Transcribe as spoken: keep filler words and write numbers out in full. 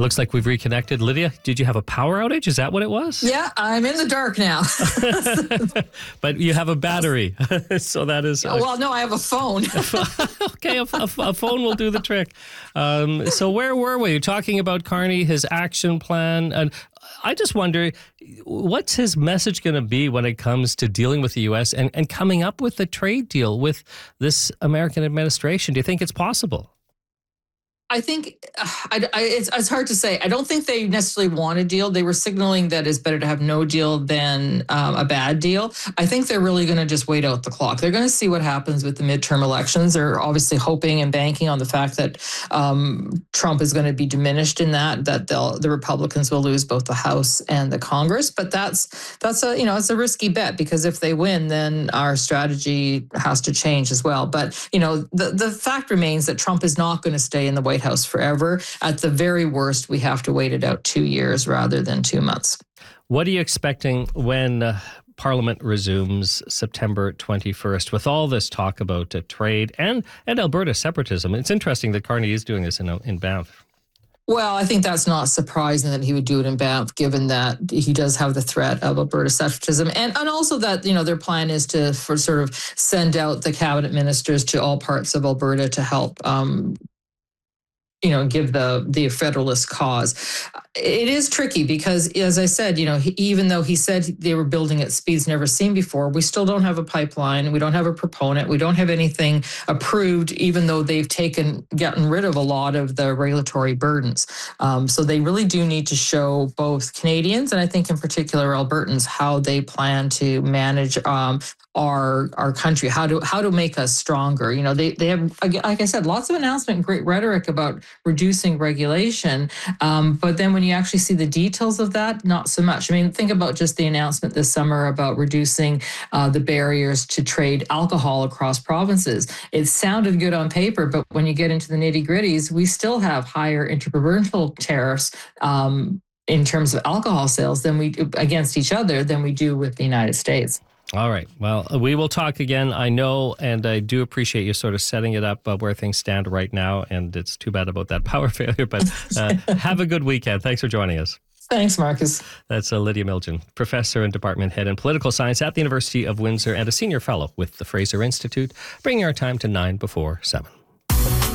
Looks like we've reconnected. Lydia, did you have a power outage? Is that what it was? Yeah, I'm in the dark now. But you have a battery, so that is... Uh, well, no, I have a phone. Okay, a, a, a phone will do the trick. Um, so where were we? You're talking about Carney, his action plan, and I just wonder, what's his message going to be when it comes to dealing with the U S and, and coming up with a trade deal with this American administration? Do you think it's possible? I think I, I, it's, it's hard to say. I don't think they necessarily want a deal. They were signaling that it's better to have no deal than um, a bad deal. I think they're really going to just wait out the clock. They're going to see what happens with the midterm elections. They're obviously hoping and banking on the fact that um, Trump is going to be diminished in that, that they'll, the Republicans will lose both the House and the Congress. But that's that's a you know it's a risky bet, because if they win, then our strategy has to change as well. But you know the the fact remains that Trump is not going to stay in the White House forever. At the very worst, we have to wait it out two years rather than two months. What are you expecting when uh, Parliament resumes September twenty-first with all this talk about uh, trade and, and Alberta separatism? It's interesting that Carney is doing this in, in Banff. Well, I think that's not surprising that he would do it in Banff, given that he does have the threat of Alberta separatism. And, and also that, you know, their plan is to for sort of send out the cabinet ministers to all parts of Alberta to help um, you know, give the the Federalist cause. It is tricky because, as I said, you know, he, even though he said they were building at speeds never seen before, we still don't have a pipeline. We don't have a proponent. We don't have anything approved, even though they've taken, gotten rid of a lot of the regulatory burdens. Um, so they really do need to show both Canadians and I think in particular Albertans how they plan to manage um, our our country, how to how to make us stronger. You know, they they have, like I said, lots of announcement and great rhetoric about reducing regulation, um, but then when you actually see the details of that, not so much. I mean, think about just the announcement this summer about reducing uh, the barriers to trade alcohol across provinces. It sounded good on paper, but when you get into the nitty gritties, we still have higher interprovincial tariffs um, in terms of alcohol sales than we against each other than we do with the United States. All right. Well, we will talk again. I know, and I do appreciate you sort of setting it up uh, where things stand right now. And it's too bad about that power failure, but uh, have a good weekend. Thanks for joining us. Thanks, Marcus. That's uh, Lydia Miljan, professor and department head in political science at the University of Windsor and a senior fellow with the Fraser Institute, bringing our time to nine before seven.